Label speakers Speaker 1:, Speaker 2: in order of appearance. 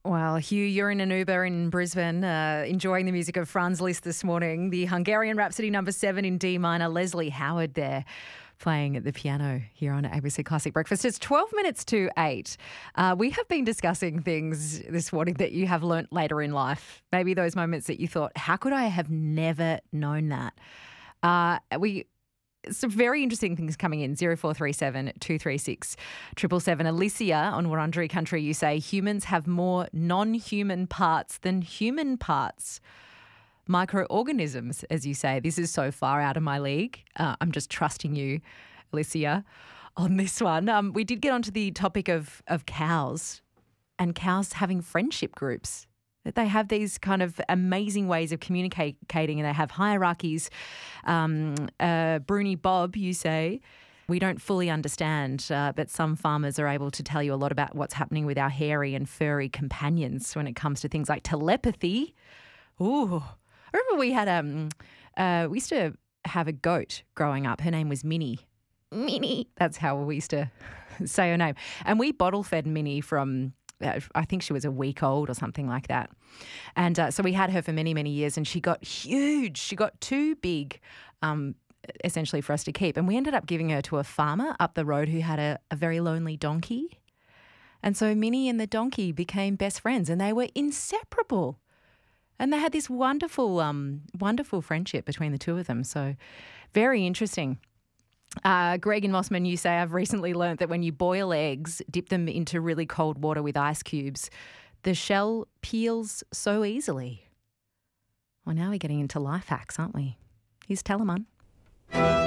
Speaker 1: Well, Hugh, you're in an Uber in Brisbane, enjoying the music of Franz Liszt this morning. The Hungarian Rhapsody No. 7 in D minor. Leslie Howard there playing at the piano here on ABC Classic Breakfast. It's 12 minutes to 8. We have been discussing things this morning that you have learnt later in life. Maybe those moments that you thought, how could I have never known that? Some very interesting things coming in. 0437 236 777. Alicia on Wurundjeri Country, you say humans have more non-human parts than human parts. Microorganisms, as you say. This is so far out of my league. I'm just trusting you, Alicia, on this one. We did get onto the topic of cows and cows having friendship groups. That they have these kind of amazing ways of communicating and they have hierarchies. Bruni Bob, you say, we don't fully understand, but some farmers are able to tell you a lot about what's happening with our hairy and furry companions when it comes to things like telepathy. Ooh. I remember we used to have a goat growing up. Her name was Minnie. Minnie. That's how we used to say her name. And we bottle fed Minnie from... I think she was a week old or something like that. And so we had her for many, many years and she got huge. She got too big, essentially, for us to keep. And we ended up giving her to a farmer up the road who had a very lonely donkey. And so Minnie and the donkey became best friends and they were inseparable. And they had this wonderful, wonderful friendship between the two of them. So very interesting. Greg and Mossman, you say, I've recently learnt that when you boil eggs, dip them into really cold water with ice cubes, the shell peels so easily. Well, now we're getting into life hacks, aren't we? Here's Telemann.